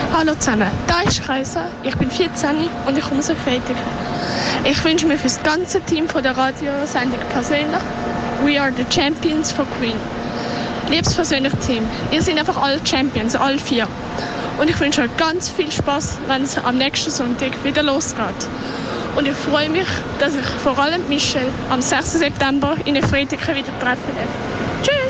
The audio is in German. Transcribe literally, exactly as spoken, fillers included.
Hallo zusammen, da ist Kaiser, ich bin vierzehn und ich komme aus Freitag. Ich wünsche mir für das ganze Team von der Radiosendung persönlich We are the Champions for Queen. Liebes persönliches Team, ihr seid einfach alle Champions, alle vier. Und ich wünsche euch ganz viel Spaß, wenn es am nächsten Sonntag wieder losgeht. Und ich freue mich, dass ich vor allem Michelle am sechsten September in Freitag wieder treffen darf. Tschüss!